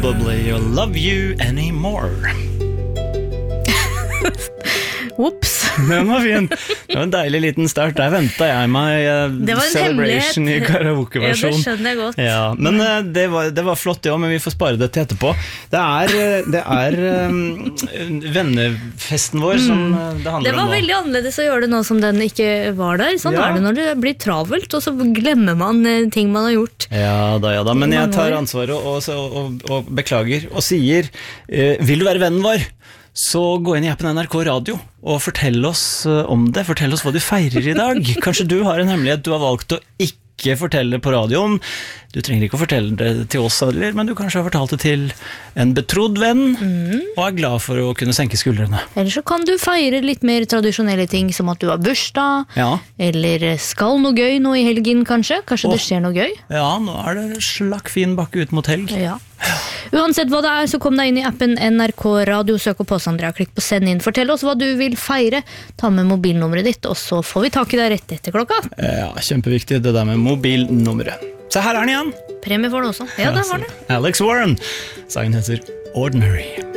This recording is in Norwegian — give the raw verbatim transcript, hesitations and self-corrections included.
Probably you'll love you anymore. Whoops. Den var fin. Det var en deilig liten start. Der ventet jeg meg uh, Celebration i karaoke-versjon. Ja, det skjønner jeg godt. Ja, men uh, det, var, det var flott, ja, men vi får spare det til etterpå. Det er, det er um, vennefesten vår som uh, det handler om nå. Det var veldig annerledes å gjøre det nå som den ikke var der. Sånn ja. Er det når det blir travelt, og så glemmer man uh, ting man har gjort. Ja da, ja da, men jeg tar ansvaret og, og, og, og beklager, og sier, uh, vil du være vennen vår? Så gå inn i appen N R K Radio og fortell oss om det. Fortell oss hva du feirer i dag. Kanskje du har en hemmelighet du har valgt å ikke fortelle på radioen. Du trenger ikke å fortelle det til oss, eller, men du kanskje har fortalt det til en betrodd venn, mm. og er glad for å kunne senke skuldrene. Eller så kan du feire litt mer tradisjonelle ting, som at du har bursdag, ja. Eller skal noe gøy nå i helgen kanskje. Kanskje oh. det skjer noe gøy. Ja, nå er det slakk fin bakke ut mot helg. Ja. Uansett hva det er, så kom deg inn i appen N R K Radio, søk opp oss, Andrea, klikk på send inn. Fortell oss hva du vil feire, ta med mobilnummeret ditt, og så får vi tak i deg rett etter klokka. Ja, kjempeviktig det der med mobilnummeret. Så her er den igjen. Premie for det også. Ja, der var det. Alex Warren. Sangen heter Ordinary.